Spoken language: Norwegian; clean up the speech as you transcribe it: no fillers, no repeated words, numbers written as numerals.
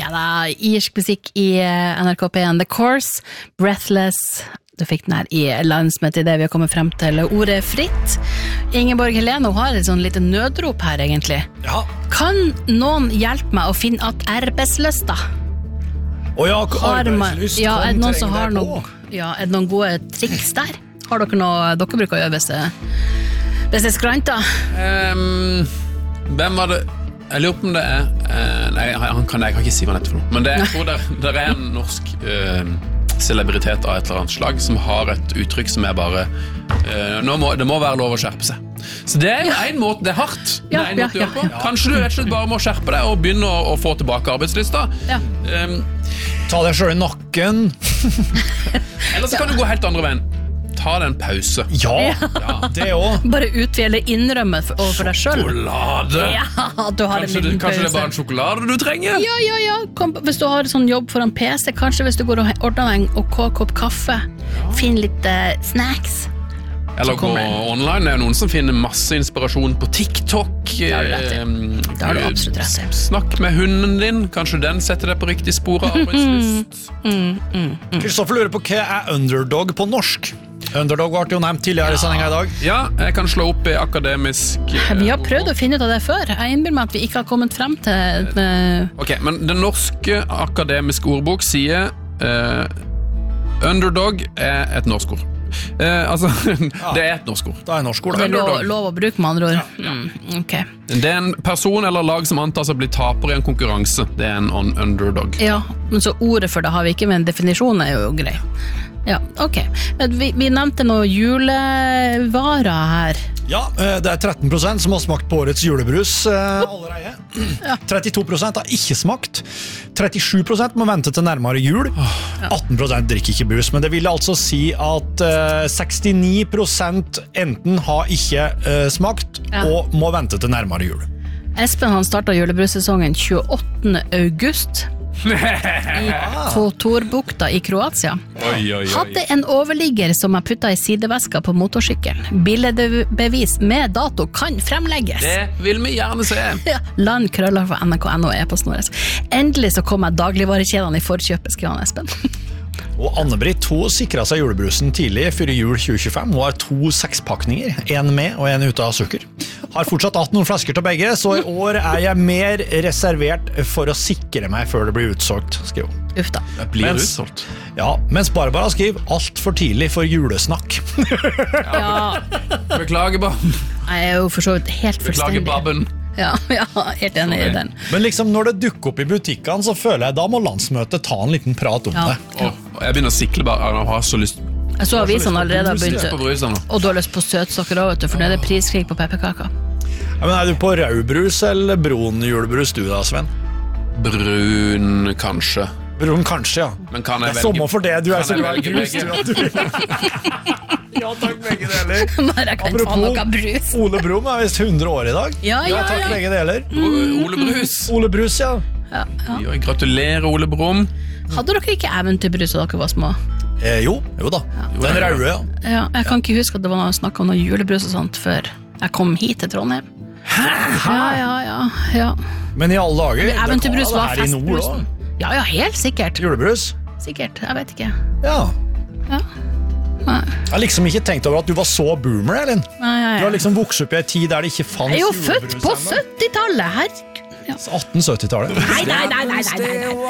Ja da, irsk musikk I NRK P1 The Course, Breathless. Du fikk den her I landsmøtet I det vi har kommet frem til ordet fritt. Ingeborg Helene har et sånn lite nødrop her egentlig. Ja. Kan noen hjelpe meg å finne at arbeidsløsta? Arbeidslyst. Ja, er det noen som har noen, ja, er det noen gode triks der? Har dere noe dere bruker å gjøre hvis det skranter? Hvem var det? Jeg lurer på om det nei, jeg kan ikke si hva det for noe. Men jeg tror det en norsk celebritet av et eller annet slag som har et uttrykk som bare det må være lov å skjerpe seg. Så det jo en måte, det hardt det en måte å gjøre på. Kanskje du rett og slett bare må skjerpe deg og begynne å få tilbake arbeidslysta. Ta deg selv I nakken. Eller så kan du gå helt andre veien. Ta deg en pause. Ja, det også. Bare utvide innrømme overfor deg selv. Sjokolade. Ja, du har en liten pause. Kanskje det bare en sjokolade du trenger? Ja. Hvis du har sånn jobb foran PC, kanskje hvis du går og ordner deg og koker opp kaffe, finn litt snacks. Eller gå online. Det noen som finner masse inspirasjon på TikTok. Det har du absolutt rett I. Snakk med hunden din. Kanskje den setter deg på riktig spor av arbeidslyst. Kristoffer lurer på hva underdog på norsk? Underdog ble jo nevnt tidligere I sendingen I dag. Ja, jeg kan slå opp I akademisk Vi har prøvd å finne ut av det før. Jeg innbyr meg at vi ikke har kommet frem til Ok, men den norske akademiske ordbok sier underdog et norsk ord. Det et norsk ord. Det norsk ord. Det lov å bruke med andre ord. Ok. Det en person eller lag som antas å bli taper I en konkurranse. Det en underdog. Ja, men så ordet for det har vi ikke, men definisjonen jo grei. Ja, ok. Men vi nevnte noen julevarer her. Ja, det 13% som har smakt på årets julebrus allerede. 32% har ikke smakt. 37% må vente til nærmere jul. 18% drikker ikke brus, men det vil altså si at 69% enten har ikke smakt og må vente til nærmere jul. Espen han startet julebrussesongen 28. august I Kotorbukta I Kroatia. Hadde en overligger som jeg puttet I sideveska på motorsykkelen. Billedbevis med dato kan fremlegges. Det vil vi gjerne se. Land krøller for NRK.no på snores. Endelig så kom jeg dagligvarekjedene I forkjøpet, skrev han Espen. Og Anne-Britt, hun sikret seg julebrusen tidlig før jul 2025. Hun har 2 6-pakninger, en med og en ute av sukker. Har fortsatt 18 noen flasker til begge, så I år jeg mer reservert for å sikre meg før det blir utsolgt, skriver hun. Ufta. Det blir utsolgt. Ja, mens Barbara skriver alt for tidlig for julesnakk. Beklager, Babben. Jeg jo for så vidt helt fullstendig. Beklager, Babben. Ja, helt enig I den. Men liksom når det dukker opp I butikkene, så føler jeg da må landsmøtet ta en liten prat om det. Jeg begynner å sikle bare, jeg har så lyst. Jeg så avisene allerede har begynt, og du har lyst på søtsokker også, vet du, for det det priskrig på pepperkaker. Ja, men du på rødbrus eller brun julebrus du da, Sven? Brun, kanskje. Brun, kanskje, ja. Men kan jeg velge? Det sommer for det, du så glad I brus, Ja, takk, begge deler. Når jeg kan få noe brus. Ole Brumm visst 100 år I dag. Ja, takk, begge deler. Ole Brus. Ole Brus, ja. Gratulerer, Ole Brumm. Hadde dere ikke eventyrbrus da dere var små? Jo da. Den røde, ja. Ja, jeg kan ikke huske at det var noe snakk om noe julebrus og sånt før jeg kom hit til Trondheim. Ja. Men I alle dager, eventyrbrus var I nord også. Ja, helt sikkert. Julebrus? Sikkert, jeg vet ikke. Ja. Nei. Jeg har liksom ikke tenkt over at du var så boomer, Elin. Nei. Du har liksom vokst opp I en tid der det ikke fanns julebrus. Jeg jo julebrus født på 70-tallet, herregud. 1870-tallet. Nei.